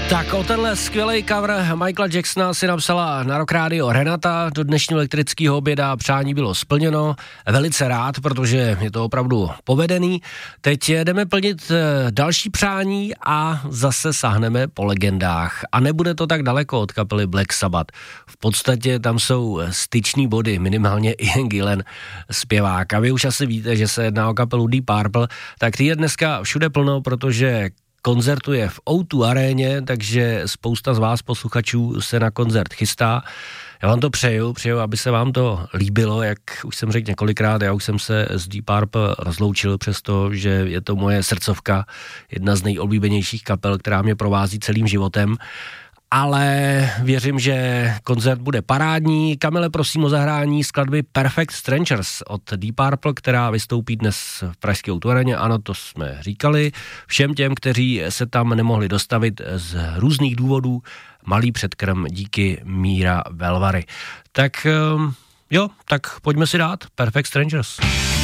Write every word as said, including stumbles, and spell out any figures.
Tak o tenhle skvělý cover Michaela Jacksona si napsala na Rock Radio Renata, do dnešního elektrického oběda přání bylo splněno, velice rád, protože je to opravdu povedený. Teď jdeme plnit další přání a zase sáhneme po legendách a nebude to tak daleko od kapely Black Sabbath. V podstatě tam jsou styční body, minimálně Ian Gillan, zpěvák. A vy už asi víte, že se jedná o kapelu Deep Purple, tak ty je dneska všude plno, protože koncertuje v ó dva aréně, takže spousta z vás posluchačů se na koncert chystá. Já vám to přeju, přeju, aby se vám to líbilo, jak už jsem řekl několikrát, já už jsem se s Deep Purple rozloučil, přesto, že je to moje srdcovka, jedna z nejoblíbenějších kapel, která mě provází celým životem. Ale věřím, že koncert bude parádní. Kamile, prosím o zahrání skladby Perfect Strangers od Deep Purple, která vystoupí dnes v pražské ó dva aréně. Ano, to jsme říkali. Všem těm, kteří se tam nemohli dostavit z různých důvodů, malý předkrm díky Míra Velvary. Tak jo, tak pojďme si dát Perfect Strangers.